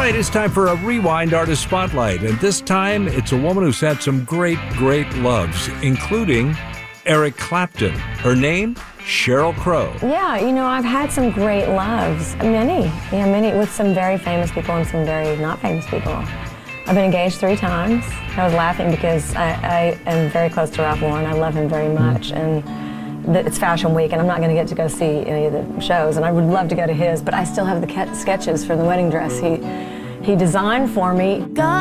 right, it's time for a Rewind Artist Spotlight, and this time it's a woman who's had some great loves, including Eric Clapton. Her name, Sheryl Crow. Yeah, you know, I've had some great loves, many, with some very famous people and some very not famous people. I've been engaged 3 times. I was laughing because I am very close to Ralph Lauren. I love him very much, and it's Fashion Week, and I'm not going to get to go see any of the shows, and I would love to go to his, but I still have the sketches for the wedding dress he designed for me.